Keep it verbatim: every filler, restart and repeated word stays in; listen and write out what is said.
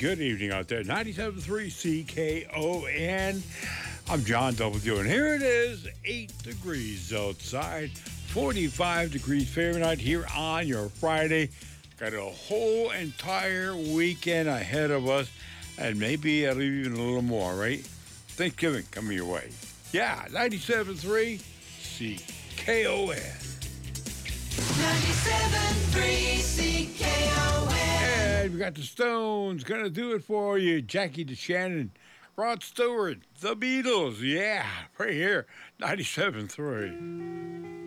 good evening out there. ninety-seven point three C K O N. I'm John W. And here it is, eight degrees outside, forty-five degrees Fahrenheit here on your Friday. Got a whole entire weekend ahead of us, and maybe even a little more, right? Thanksgiving coming your way. Yeah, ninety-seven point three C K O N. ninety-seven point three C K O N. And we got the Stones. Gonna do it for you. Jackie DeShannon, Rod Stewart, The Beatles. Yeah, right here, ninety-seven point three.